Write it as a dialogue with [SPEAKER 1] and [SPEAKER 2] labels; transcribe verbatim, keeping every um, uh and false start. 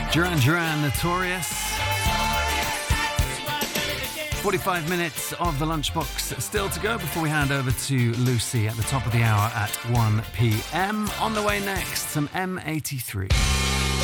[SPEAKER 1] Duran Duran, Notorious. forty-five minutes of the lunchbox still to go before we hand over to Lucy at the top of the hour at one p.m. On the way next, some M eighty-three.